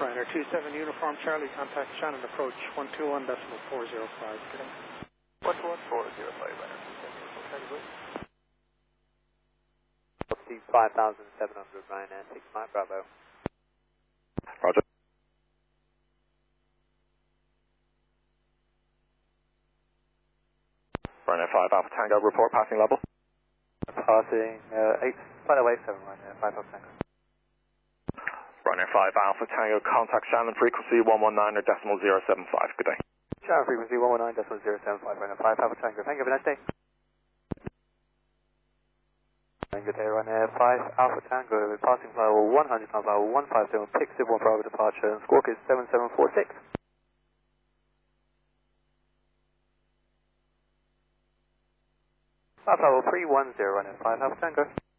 Ryanair 27 Uniform Charlie, contact Shannon approach 121.405. Good day. 121.405, Ryanair 27 Uniform Charlie, please. 5700, Ryanair 6 Mike Bravo. Roger. Ryanair 5 Alpha Tango, report passing level. Passing 8, flight away 7, Ryanair 5 Alpha Tango. Ryanair 5 Alpha Tango, contact Shannon, frequency 119.075, good day. Shannon, frequency 119.075, Ryanair 5 Alpha Tango, thank you, have a nice day. Good day, Ryanair 5 Alpha Tango, passing flight level 100 knots, level 150, pick 1 Bravo departure, and squawk is 7746. Flight level 310, Ryanair 5 Alpha Tango.